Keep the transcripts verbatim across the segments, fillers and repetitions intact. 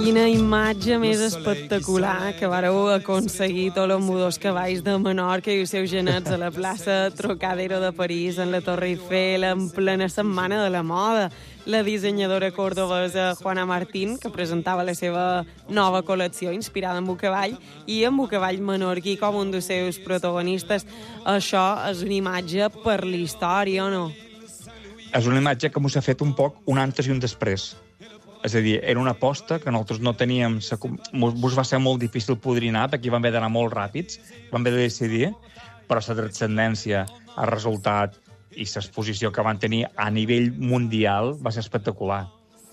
Quina imatge més espectacular que vareu aconseguir tots els modors cavalls de Menorca i els seus genets a la plaça Trocadero de París, en la Torre Eiffel, en plena setmana de la moda. La dissenyadora cordobesa Juana Martín, que presentava la seva nova col·lecció inspirada en un cavall, i en un cavall menorquí com un dels seus protagonistes. Això és una imatge per la història, o no? És una imatge que m'ho s'ha fet un poc un antes i un després. És a dir, era una aposta que nosaltres no teníem... Ens va ser molt difícil podrinar, perquè vam haver d'anar molt ràpids, vam haver de decidir, però la transcendència, el resultat i l'exposició que van tenir a nivell mundial va ser espectacular.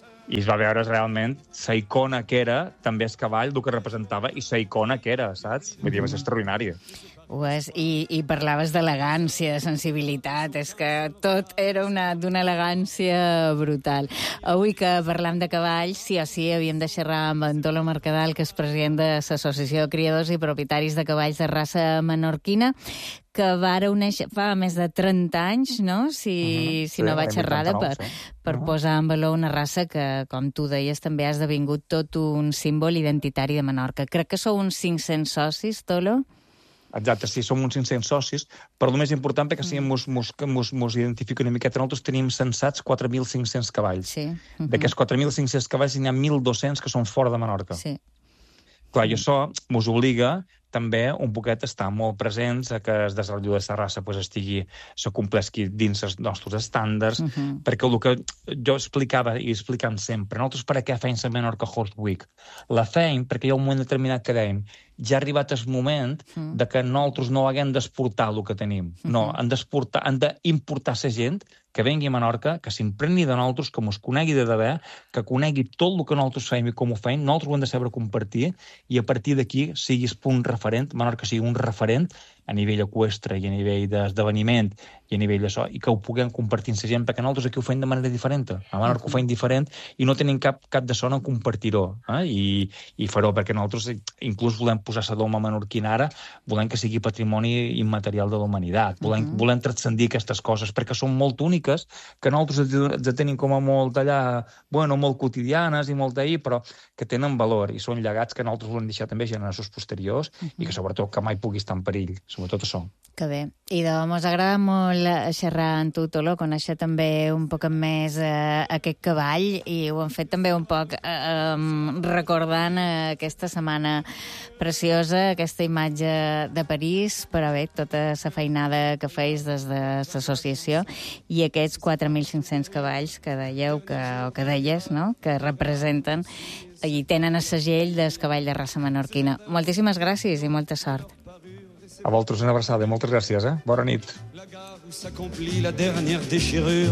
I es va veure realment la icona que era, també el cavall, el que representava, i la icona que era, saps? Vull dir, va ser extraordinària. Ho és, i, i parlaves d'elegància, de sensibilitat, és que tot era una d'una elegància brutal. Avui que parlam de cavalls, sí o sí, havíem de xerrar amb en Tolo Mercadal, que és president de l'Associació de Criadors i Propietaris de Cavalls de Raça Menorquina, que vara néixer fa més de trenta anys, no? Si, uh-huh. si no sí, vaig errada, per, sí. per uh-huh. posar en valor una raça que, com tu deies, també ha esdevingut tot un símbol identitari de Menorca. Crec que sou uns cinc-cents socis, Tolo? Exacte, sí, som uns cinc-cents socis, però el més important perquè sí, mos, mos, mos, mos identifica una miqueta. Nosaltres tenim censats quatre mil cinc-cents cavalls. Sí. Uh-huh. D'aquests quatre mil cinc-cents cavalls n'hi ha mil dos-cents que són fora de Menorca. Sí. Clar, i això mos obliga també un poquet a estar molt presents a que el desenvolupament de la raça pues, estigui, se complesqui dins els nostres estàndards, uh-huh. perquè el que jo explicava i explicam sempre, nosaltres per a què feim la Menorca Horse Week? La feim perquè hi ha un moment determinat que dèiem ja ha arribat el moment uh-huh. de que nosaltres no haguem d'exportar el que tenim. Uh-huh. No, han d'exportar, han d'importar la gent que vengui a Menorca, que s'impregni de nosaltres, que mos conegui de debè, que conegui tot el que nosaltres feim i com ho feim, nosaltres ho hem de saber compartir, i a partir d'aquí sigui el punt referent, Menorca sigui un referent a nivell eqüestre i a nivell d'esdeveniment i a nivell d'això, i que ho puguem compartir amb la gent, perquè nosaltres aquí ho feim de manera diferent. A Menorca ho feim diferent i no tenim cap, cap de son en compartir-ho, eh? I, i fer-ho, perquè nosaltres inclús volem posar la doma menorquina ara, volem que sigui patrimoni immaterial de la humanitat, volem, uh-huh. volem transcendir aquestes coses, perquè són molt úniques, que nosaltres ens tenim com a molt allà, bueno, molt quotidianes i molt ahir, però que tenen valor i són llegats que nosaltres volem deixar també a generacions posteriors uh-huh. i que sobretot que mai pugui estar en perill, sobretot això. Que bé. I de, mos agrada molt xerrar amb tu, Tolo, conèixer també un poc més eh, aquest cavall, i ho hem fet també un poc eh, eh, recordant eh, aquesta setmana preciosa, aquesta imatge de París, però bé, tota la feinada que feis des de l'associació i aquests quatre mil cinc-cents cavalls que dèieu, que, o que deies, no?, que representen i tenen el segell del cavall de raça menorquina. Moltíssimes gràcies i molta sort. A vosaltres una abraçada, moltes gràcies, eh? Bona nit.